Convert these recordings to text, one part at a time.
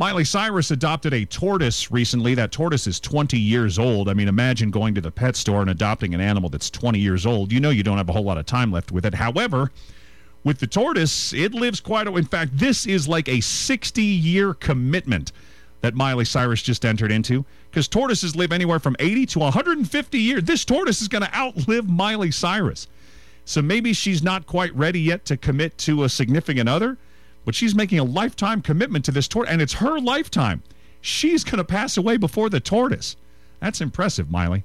Miley Cyrus adopted a tortoise recently. That tortoise is 20 years old. I mean, imagine going to the pet store and adopting an animal that's 20 years old. You know you don't have a whole lot of time left with it. However, with the tortoise, it lives quite a... In fact, this is like a 60-year commitment that Miley Cyrus just entered into, because tortoises live anywhere from 80 to 150 years. This tortoise is going to outlive Miley Cyrus. So maybe she's not quite ready yet to commit to a significant other, but she's making a lifetime commitment to this tortoise, and it's her lifetime. She's going to pass away before the tortoise. That's impressive, Miley.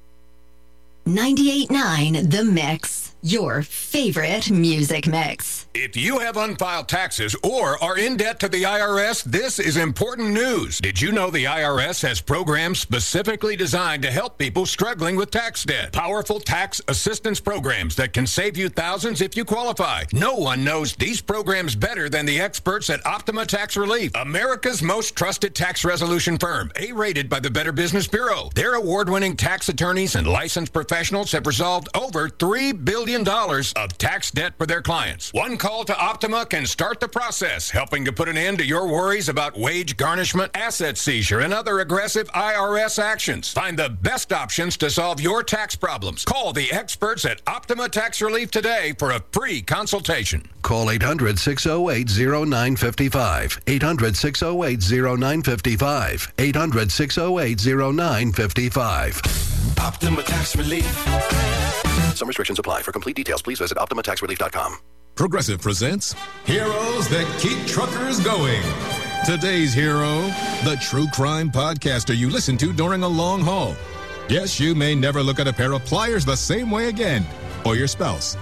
98.9 The Mix, your favorite music mix. If you have unfiled taxes or are in debt to the IRS, this is important news. Did you know the IRS has programs specifically designed to help people struggling with tax debt? Powerful tax assistance programs that can save you thousands if you qualify. No one knows these programs better than the experts at Optima Tax Relief, America's most trusted tax resolution firm, A-rated by the Better Business Bureau. Their award-winning tax attorneys and licensed professionals have resolved over $3 billion of tax debt for their clients. One call to Optima can start the process, helping to put an end to your worries about wage garnishment, asset seizure, and other aggressive IRS actions. Find the best options to solve your tax problems. Call the experts at Optima Tax Relief today for a free consultation. Call 800-608-0955. 800-608-0955. 800-608-0955. Optima Tax Relief. Some restrictions apply. For complete details, please visit OptimaTaxRelief.com. Progressive presents Heroes That Keep Truckers Going. Today's hero, the true crime podcaster you listen to during a long haul. Yes, you may never look at a pair of pliers the same way again, or your spouse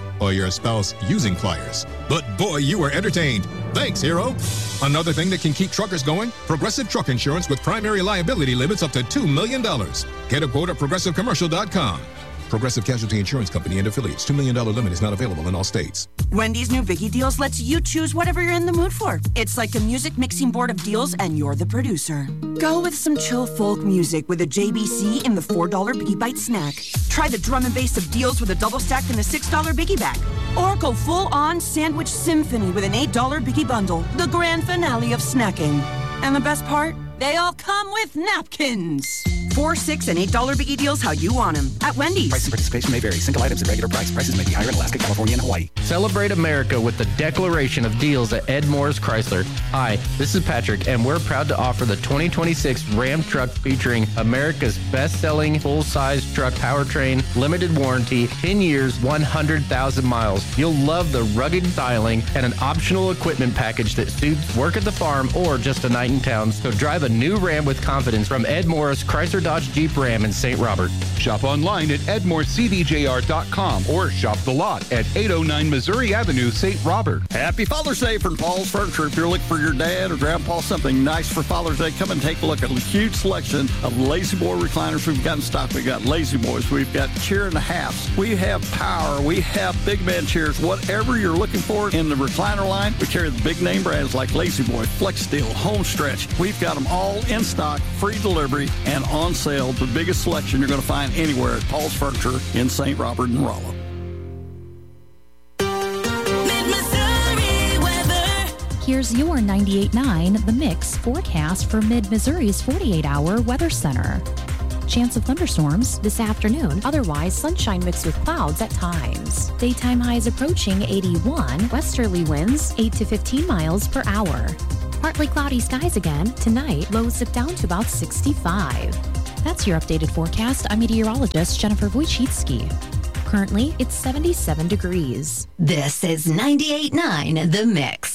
using pliers. But boy, you were entertained. Thanks, hero. Another thing that can keep truckers going, Progressive Truck Insurance with primary liability limits up to $2 million. Get a quote at ProgressiveCommercial.com. Progressive Casualty Insurance Company and affiliates. $2 million limit is not available in all states. Wendy's new Biggie Deals lets you choose whatever you're in the mood for. It's like a music mixing board of deals, and you're the producer. Go with some chill folk music with a JBC in the $4 Biggie Bite snack. Try the drum and bass of deals with a double stack in the $6 Biggie Bag. Or go full-on sandwich symphony with an $8 Biggie Bundle, the grand finale of snacking. And the best part? They all come with napkins. $4, $6, and $8 Biggie Deals how you want them at Wendy's. Price and participation may vary. Single items at regular price. Prices may be higher in Alaska, California, and Hawaii. Celebrate America with the declaration of deals at Ed Morris Chrysler. Hi, this is Patrick, and we're proud to offer the 2026 Ram truck featuring America's best-selling full-size truck powertrain, limited warranty, 10 years, 100,000 miles. You'll love the rugged styling and an optional equipment package that suits work at the farm or just a night in town. So drive a new Ram with confidence from Ed Morris Chrysler Dodge Jeep Ram in St. Robert. Shop online at edmorecdjr.com or shop the lot at 809 Missouri Avenue, St. Robert. Happy Father's Day from Paul's Furniture. If you're looking for your dad or grandpa something nice for Father's Day, come and take a look at a huge selection of Lazy Boy recliners we've got in stock. We've got Lazy Boys. We've got chair and a halves. We have power. We have big man chairs. Whatever you're looking for in the recliner line, we carry the big name brands like Lazy Boy, Flex Steel, Homestretch. We've got them all in stock, free delivery, and on sale. The biggest selection you're going to find anywhere at Paul's Furniture in St. Robert and Rollo. Here's your 98.9 The Mix forecast for Mid-Missouri's 48-hour weather center. Chance of thunderstorms this afternoon, otherwise sunshine mixed with clouds at times. Daytime highs approaching 81, westerly winds 8 to 15 miles per hour. Partly cloudy skies again. Tonight, lows dip down to about 65. That's your updated forecast. I'm meteorologist Jennifer Wojcicki. Currently, it's 77 degrees. This is 98.9 The Mix.